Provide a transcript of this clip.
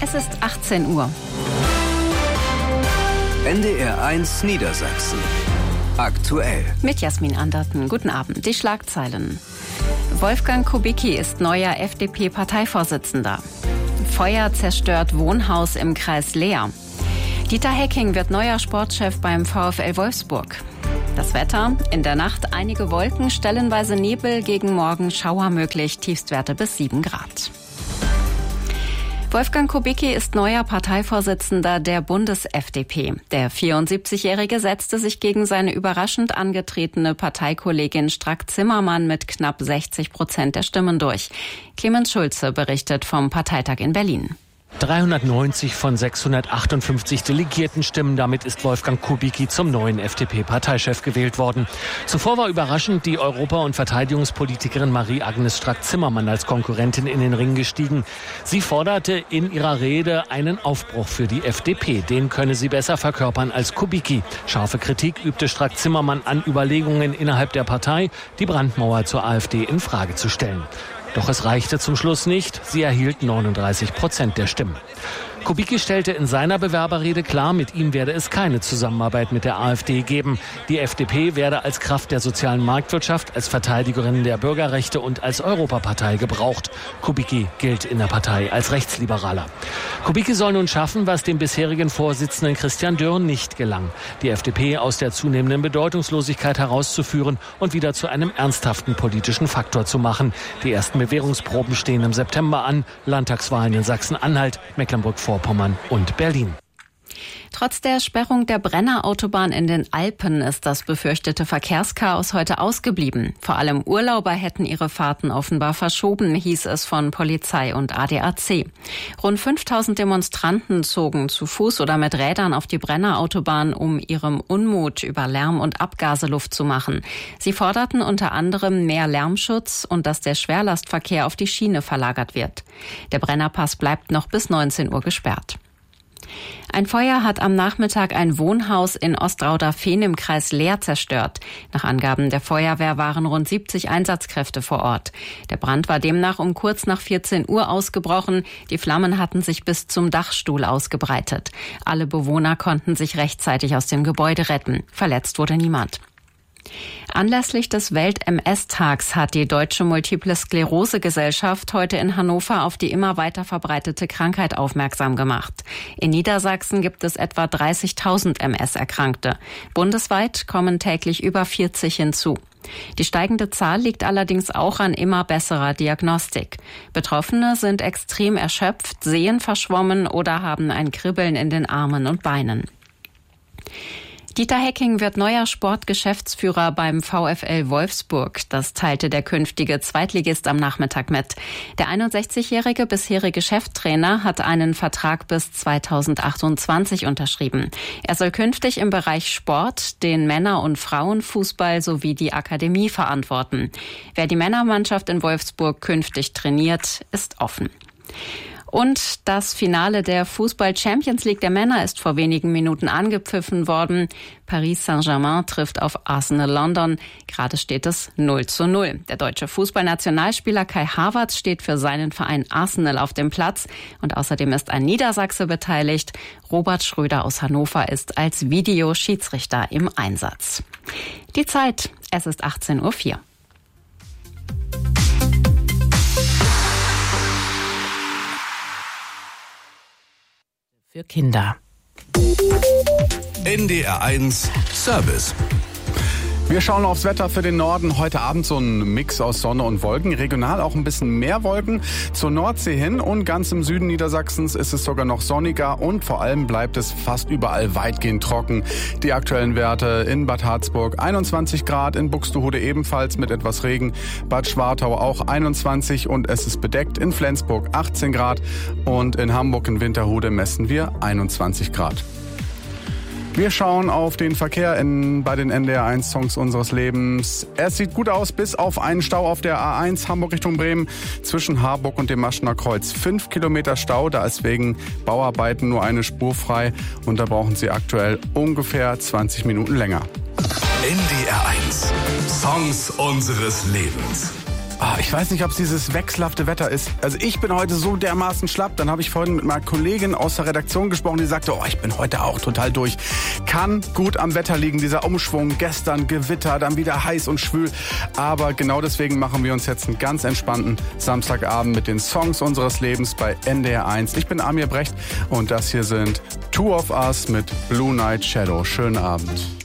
Es ist 18 Uhr. NDR 1 Niedersachsen. Aktuell. Mit Jasmin Anderten. Guten Abend. Die Schlagzeilen. Wolfgang Kubicki ist neuer FDP-Parteivorsitzender. Feuer zerstört Wohnhaus im Kreis Leer. Dieter Hecking wird neuer Sportchef beim VfL Wolfsburg. Das Wetter: in der Nacht einige Wolken, stellenweise Nebel, gegen Morgen Schauer möglich, Tiefstwerte bis 7 Grad. Wolfgang Kubicki ist neuer Parteivorsitzender der Bundes-FDP. Der 74-Jährige setzte sich gegen seine überraschend angetretene Parteikollegin Strack-Zimmermann mit knapp 60% der Stimmen durch. Clemens Schulze berichtet vom Parteitag in Berlin. 390 von 658 delegierten Stimmen. Damit ist Wolfgang Kubicki zum neuen FDP-Parteichef gewählt worden. Zuvor war überraschend die Europa- und Verteidigungspolitikerin Marie-Agnes Strack-Zimmermann als Konkurrentin in den Ring gestiegen. Sie forderte in ihrer Rede einen Aufbruch für die FDP. Den könne sie besser verkörpern als Kubicki. Scharfe Kritik übte Strack-Zimmermann an Überlegungen innerhalb der Partei, die Brandmauer zur AfD in Frage zu stellen. Doch es reichte zum Schluss nicht. Sie erhielt 39% der Stimmen. Kubicki stellte in seiner Bewerberrede klar, mit ihm werde es keine Zusammenarbeit mit der AfD geben. Die FDP werde als Kraft der sozialen Marktwirtschaft, als Verteidigerin der Bürgerrechte und als Europapartei gebraucht. Kubicki gilt in der Partei als Rechtsliberaler. Kubicki soll nun schaffen, was dem bisherigen Vorsitzenden Christian Dürr nicht gelang: die FDP aus der zunehmenden Bedeutungslosigkeit herauszuführen und wieder zu einem ernsthaften politischen Faktor zu machen. Die ersten Bewährungsproben stehen im September an. Landtagswahlen in Sachsen-Anhalt, Mecklenburg-Vorpommern und Berlin. Trotz der Sperrung der Brenner-Autobahn in den Alpen ist das befürchtete Verkehrschaos heute ausgeblieben. Vor allem Urlauber hätten ihre Fahrten offenbar verschoben, hieß es von Polizei und ADAC. Rund 5000 Demonstranten zogen zu Fuß oder mit Rädern auf die Brenner-Autobahn, um ihrem Unmut über Lärm und Abgase Luft zu machen. Sie forderten unter anderem mehr Lärmschutz und dass der Schwerlastverkehr auf die Schiene verlagert wird. Der Brennerpass bleibt noch bis 19 Uhr gesperrt. Ein Feuer hat am Nachmittag ein Wohnhaus in Ostrauder-Fehn im Kreis Leer zerstört. Nach Angaben der Feuerwehr waren rund 70 Einsatzkräfte vor Ort. Der Brand war demnach um kurz nach 14 Uhr ausgebrochen. Die Flammen hatten sich bis zum Dachstuhl ausgebreitet. Alle Bewohner konnten sich rechtzeitig aus dem Gebäude retten. Verletzt wurde niemand. Anlässlich des Welt-MS-Tags hat die Deutsche Multiple-Sklerose-Gesellschaft heute in Hannover auf die immer weiter verbreitete Krankheit aufmerksam gemacht. In Niedersachsen gibt es etwa 30.000 MS-Erkrankte. Bundesweit kommen täglich über 40 hinzu. Die steigende Zahl liegt allerdings auch an immer besserer Diagnostik. Betroffene sind extrem erschöpft, sehen verschwommen oder haben ein Kribbeln in den Armen und Beinen. Dieter Hecking wird neuer Sportgeschäftsführer beim VfL Wolfsburg. Das teilte der künftige Zweitligist am Nachmittag mit. Der 61-jährige bisherige Cheftrainer hat einen Vertrag bis 2028 unterschrieben. Er soll künftig im Bereich Sport den Männer- und Frauenfußball sowie die Akademie verantworten. Wer die Männermannschaft in Wolfsburg künftig trainiert, ist offen. Und das Finale der Fußball-Champions League der Männer ist vor wenigen Minuten angepfiffen worden. Paris Saint-Germain trifft auf Arsenal London. Gerade steht es 0:0. Der deutsche Fußballnationalspieler Kai Havertz steht für seinen Verein Arsenal auf dem Platz. Und außerdem ist ein Niedersachse beteiligt. Robert Schröder aus Hannover ist als Videoschiedsrichter im Einsatz. Die Zeit: es ist 18:04 Uhr. Für Kinder. NDR 1 Service. Wir schauen aufs Wetter für den Norden. Heute Abend so ein Mix aus Sonne und Wolken. Regional auch ein bisschen mehr Wolken zur Nordsee hin. Und ganz im Süden Niedersachsens ist es sogar noch sonniger. Und vor allem bleibt es fast überall weitgehend trocken. Die aktuellen Werte in Bad Harzburg 21 Grad, in Buxtehude ebenfalls mit etwas Regen. Bad Schwartau auch 21 und es ist bedeckt. In Flensburg 18 Grad und in Hamburg in Winterhude messen wir 21 Grad. Wir schauen auf den Verkehr bei den NDR 1 Songs unseres Lebens. Es sieht gut aus, bis auf einen Stau auf der A1 Hamburg Richtung Bremen zwischen Harburg und dem Maschener Kreuz. 5 Kilometer Stau, da ist wegen Bauarbeiten nur eine Spur frei und da brauchen Sie aktuell ungefähr 20 Minuten länger. NDR 1 Songs unseres Lebens. Ich weiß nicht, ob es dieses wechselhafte Wetter ist. Also ich bin heute so dermaßen schlapp. Dann habe ich vorhin mit meiner Kollegin aus der Redaktion gesprochen, die sagte, ich bin heute auch total durch. Kann gut am Wetter liegen, dieser Umschwung. Gestern Gewitter, dann wieder heiß und schwül. Aber genau deswegen machen wir uns jetzt einen ganz entspannten Samstagabend mit den Songs unseres Lebens bei NDR 1. Ich bin Amir Brecht und das hier sind Two of Us mit Blue Night Shadow. Schönen Abend.